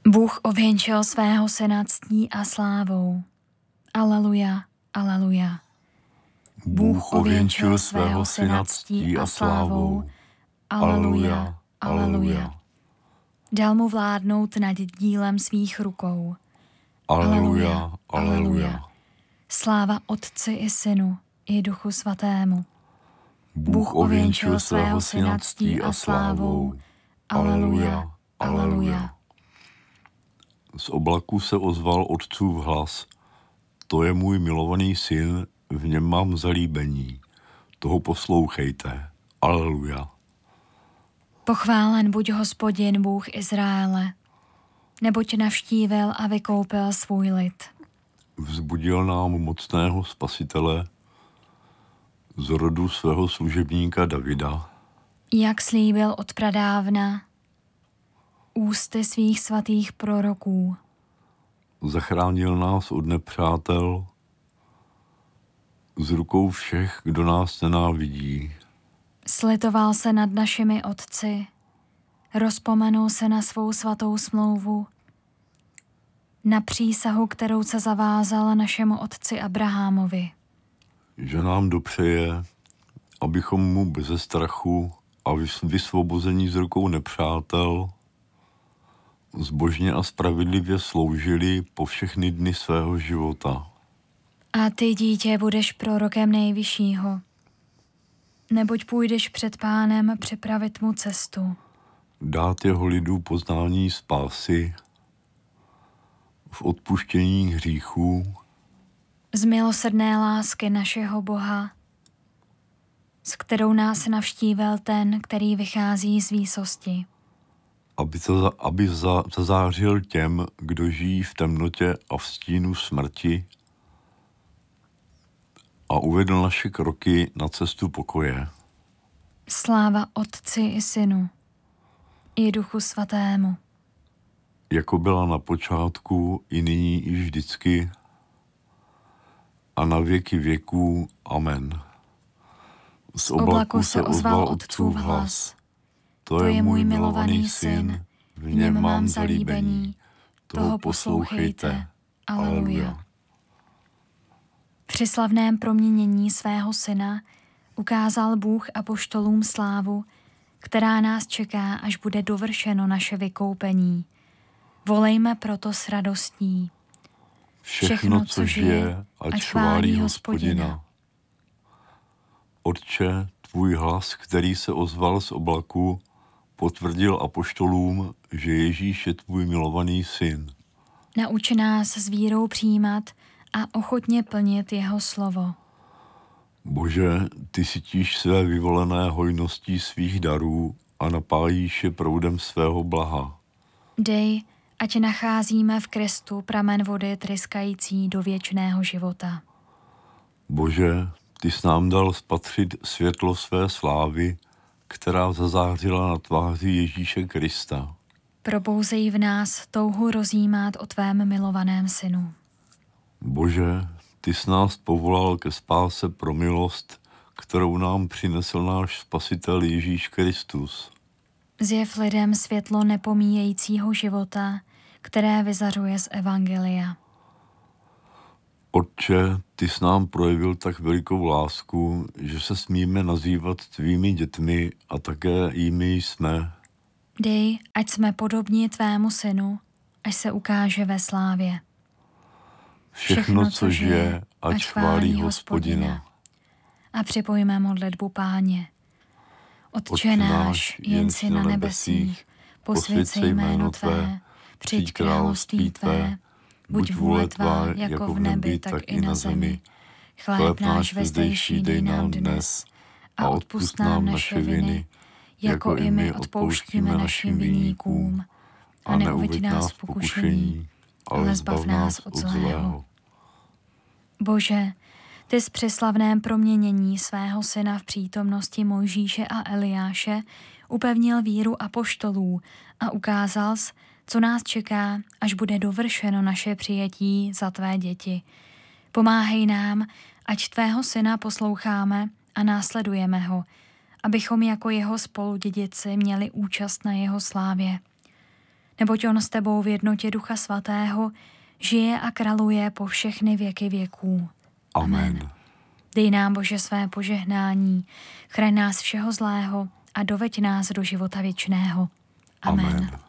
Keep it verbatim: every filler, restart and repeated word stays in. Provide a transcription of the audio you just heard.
Bůh ověnčil svého syna ctí a slávou. Aleluja, aleluja. Bůh ověnčil svého syna ctí a slávou. Aleluja, aleluja. Dal mu vládnout nad dílem svých rukou. Aleluja, aleluja. Sláva Otci i Synu i Duchu Svatému. Bůh ověnčil svého syna ctí a slávou. Aleluja, aleluja. Z oblaku se ozval otcův hlas. To je můj milovaný syn, v něm mám zalíbení. Toho poslouchejte. Aleluja. Pochválen buď Hospodin, Bůh Izraele, neboť navštívil a vykoupil svůj lid. Vzbudil nám mocného spasitele z rodu svého služebníka Davida. Jak slíbil od pradávna ústy svých svatých proroků. Zachránil nás od nepřátel z rukou všech, kdo nás nenávidí. Slitoval se nad našimi otci, rozpomenul se na svou svatou smlouvu, na přísahu, kterou se zavázal našemu otci Abrahamovi. Že nám dopřeje, abychom mu beze strachu a vysvobození z rukou nepřátel zbožně a spravedlivě sloužili po všechny dny svého života. A ty, dítě, budeš prorokem Nejvyššího, neboť půjdeš před Pánem připravit mu cestu. Dát jeho lidu poznání spásy v odpuštění hříchů, Z milosrdné lásky našeho Boha, s kterou nás navštívil ten, který vychází z výsosti. aby, to, aby za, zazářil těm, kdo žijí v temnotě a v stínu smrti a uvedl naše kroky na cestu pokoje. Sláva Otci i Synu i Duchu Svatému. Jako byla na počátku, i nyní, i vždycky, a na věky věků. Amen. Z oblaku se ozval otcův hlas. To je můj milovaný syn, v něm mám zalíbení, toho poslouchejte. Aleluja. Při slavném proměnění svého syna ukázal Bůh apoštolům slávu, která nás čeká, až bude dovršeno naše vykoupení. Volejme proto s radostí. Všechno, co žije, ať chválí Hospodina. Otče, tvůj hlas, který se ozval z oblaku, potvrdil apoštolům, že Ježíš je tvůj milovaný syn. Nauč nás s vírou přijímat a ochotně plnit jeho slovo. Bože, ty sytíš své vyvolené hojností svých darů a napájíš je proudem svého blaha. Dej, ať nacházíme v Kristu pramen vody tryskající do věčného života. Bože, ty jsi nám dal spatřit světlo své slávy, která zazářila na tváři Ježíše Krista. Probouzej v nás touhu rozjímat o tvém milovaném synu. Bože, ty jsi nás povolal ke spáse pro milost, kterou nám přinesl náš Spasitel Ježíš Kristus. Zjev lidem světlo nepomíjejícího života, které vyzařuje z evangelia. Otče, ty jsi nám projevil tak velikou lásku, že se smíme nazývat tvými dětmi a také jimi jsme. Dej, ať jsme podobní tvému synu, až se ukáže ve slávě. Všechno, co žije, ať chválí Hospodina. A připojíme modlitbu Páně. Otče náš, jen si na nebesích, posvěť se jméno tvé, přijď království tvé, buď vůle tvá jako v nebi, tak i na zemi. Chléb náš vezdejší dej nám dnes a odpusť nám naše viny, jako i my odpouštíme našim viníkům. A neuveď nás v pokušení, ale zbav nás od zlého. Bože, ty jsi při slavném proměnění svého syna v přítomnosti Mojžíše a Eliáše upevnil víru apoštolů a ukázal jsi, co nás čeká, až bude dovršeno naše přijetí za tvé děti. Pomáhej nám, ať tvého syna posloucháme a následujeme ho, abychom jako jeho spoludědici měli účast na jeho slávě. neboť on s tebou v jednotě Ducha Svatého žije a králuje po všechny věky věků. Amen. Dej nám, Bože, své požehnání, chraň nás všeho zlého a doveď nás do života věčného. Amen. Amen.